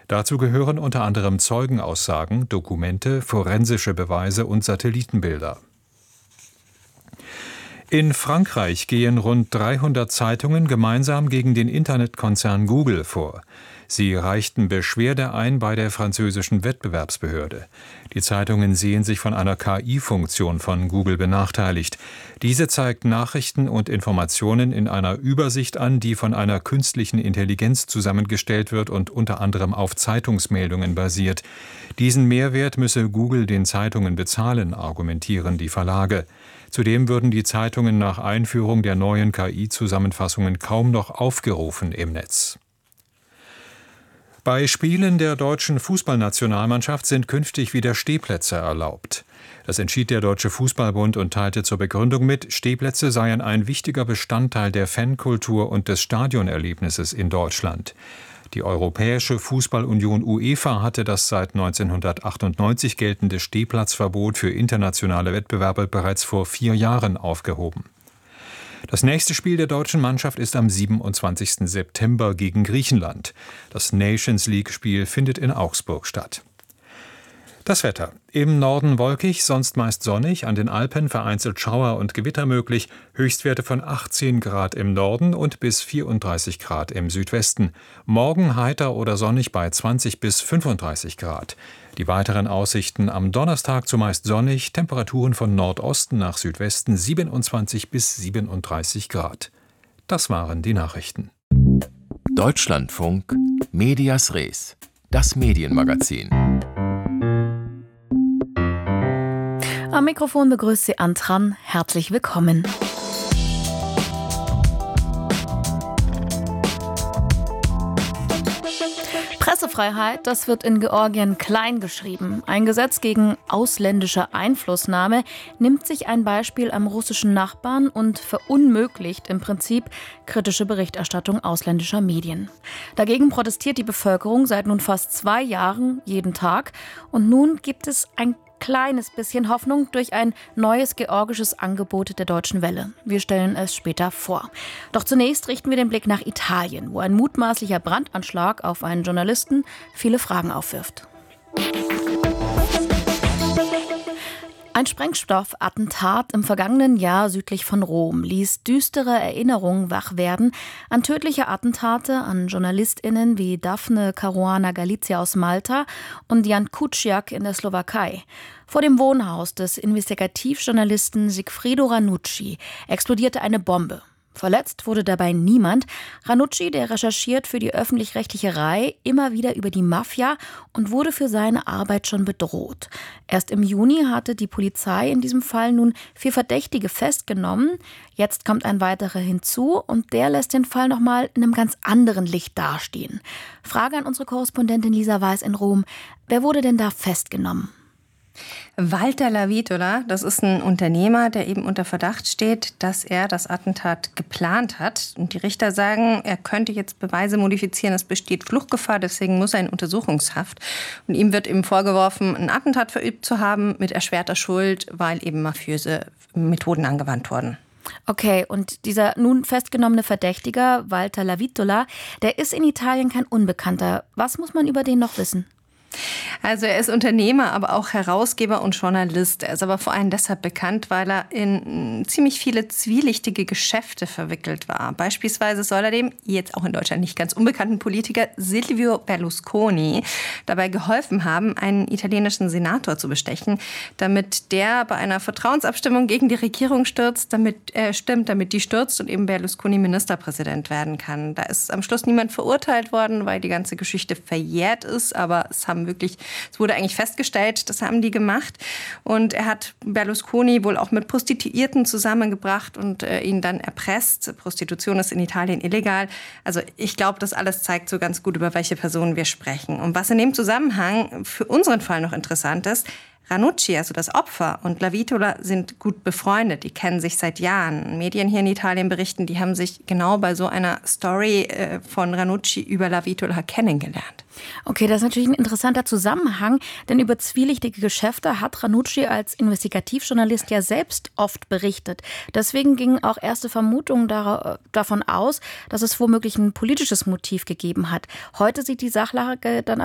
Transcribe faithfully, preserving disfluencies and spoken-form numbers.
Dazu gehören unter anderem Zeugenaussagen, Dokumente, forensische Beweise und Satellitenbilder. In Frankreich gehen rund dreihundert Zeitungen gemeinsam gegen den Internetkonzern Google vor. Sie reichten Beschwerde ein bei der französischen Wettbewerbsbehörde. Die Zeitungen sehen sich von einer K I-Funktion von Google benachteiligt. Diese zeigt Nachrichten und Informationen in einer Übersicht an, die von einer künstlichen Intelligenz zusammengestellt wird und unter anderem auf Zeitungsmeldungen basiert. Diesen Mehrwert müsse Google den Zeitungen bezahlen, argumentieren die Verlage. Zudem würden die Zeitungen nach Einführung der neuen K I-Zusammenfassungen kaum noch aufgerufen im Netz. Bei Spielen der deutschen Fußballnationalmannschaft sind künftig wieder Stehplätze erlaubt. Das entschied der Deutsche Fußballbund und teilte zur Begründung mit, Stehplätze seien ein wichtiger Bestandteil der Fankultur und des Stadionerlebnisses in Deutschland. Die Europäische Fußballunion UEFA hatte das seit neunzehnhundertachtundneunzig geltende Stehplatzverbot für internationale Wettbewerbe bereits vor vier Jahren aufgehoben. Das nächste Spiel der deutschen Mannschaft ist am siebenundzwanzigsten September gegen Griechenland. Das Nations-League-Spiel findet in Augsburg statt. Das Wetter. Im Norden wolkig, sonst meist sonnig, an den Alpen vereinzelt Schauer und Gewitter möglich, Höchstwerte von achtzehn Grad im Norden und bis vierunddreißig Grad im Südwesten. Morgen heiter oder sonnig bei zwanzig bis fünfunddreißig Grad. Die weiteren Aussichten am Donnerstag zumeist sonnig, Temperaturen von Nordosten nach Südwesten siebenundzwanzig bis siebenunddreißig Grad. Das waren die Nachrichten. Deutschlandfunk Medias Res, das Medienmagazin. Am Mikrofon begrüßt Sie Antran. Herzlich willkommen. Pressefreiheit, das wird in Georgien klein geschrieben. Ein Gesetz gegen ausländische Einflussnahme nimmt sich ein Beispiel am russischen Nachbarn und verunmöglicht im Prinzip kritische Berichterstattung ausländischer Medien. Dagegen protestiert die Bevölkerung seit nun fast zwei Jahren jeden Tag. Und nun gibt es ein kleines bisschen Hoffnung durch ein neues georgisches Angebot der Deutschen Welle. Wir stellen es später vor. Doch zunächst richten wir den Blick nach Italien, wo ein mutmaßlicher Brandanschlag auf einen Journalisten viele Fragen aufwirft. Ein Sprengstoffattentat im vergangenen Jahr südlich von Rom ließ düstere Erinnerungen wach werden an tödliche Attentate an JournalistInnen wie Daphne Caruana Galizia aus Malta und Jan Kuciak in der Slowakei. Vor dem Wohnhaus des Investigativjournalisten Sigfredo Ranucci explodierte eine Bombe. Verletzt wurde dabei niemand. Ranucci, der recherchiert für die öffentlich-rechtliche Rai immer wieder über die Mafia und wurde für seine Arbeit schon bedroht. Erst im Juni hatte die Polizei in diesem Fall nun vier Verdächtige festgenommen. Jetzt kommt ein weiterer hinzu und der lässt den Fall nochmal in einem ganz anderen Licht dastehen. Frage an unsere Korrespondentin Lisa Weiß in Rom. Wer wurde denn da festgenommen? Walter Lavitola, das ist ein Unternehmer, der eben unter Verdacht steht, dass er das Attentat geplant hat. Und die Richter sagen, er könnte jetzt Beweise modifizieren, es besteht Fluchtgefahr, deswegen muss er in Untersuchungshaft. Und ihm wird eben vorgeworfen, ein Attentat verübt zu haben mit erschwerter Schuld, weil eben mafiöse Methoden angewandt wurden. Okay, und dieser nun festgenommene Verdächtiger, Walter Lavitola, der ist in Italien kein Unbekannter. Was muss man über den noch wissen? Also er ist Unternehmer, aber auch Herausgeber und Journalist. Er ist aber vor allem deshalb bekannt, weil er in ziemlich viele zwielichtige Geschäfte verwickelt war. Beispielsweise soll er dem, jetzt auch in Deutschland nicht ganz unbekannten Politiker Silvio Berlusconi dabei geholfen haben, einen italienischen Senator zu bestechen, damit der bei einer Vertrauensabstimmung gegen die Regierung stürzt, damit er äh, stimmt, damit die stürzt und eben Berlusconi Ministerpräsident werden kann. Da ist am Schluss niemand verurteilt worden, weil die ganze Geschichte verjährt ist, aber es haben wirklich, es wurde eigentlich festgestellt, das haben die gemacht. Und er hat Berlusconi wohl auch mit Prostituierten zusammengebracht und äh, ihn dann erpresst. Prostitution ist in Italien illegal. Also ich glaube, das alles zeigt so ganz gut, über welche Personen wir sprechen. Und was in dem Zusammenhang für unseren Fall noch interessant ist, Ranucci, also das Opfer, und Lavitola sind gut befreundet. Die kennen sich seit Jahren. Medien hier in Italien berichten, die haben sich genau bei so einer Story äh, von Ranucci über Lavitola kennengelernt. Okay, das ist natürlich ein interessanter Zusammenhang, denn über zwielichtige Geschäfte hat Ranucci als Investigativjournalist ja selbst oft berichtet. Deswegen gingen auch erste Vermutungen dar- davon aus, dass es womöglich ein politisches Motiv gegeben hat. Heute sieht die Sachlage dann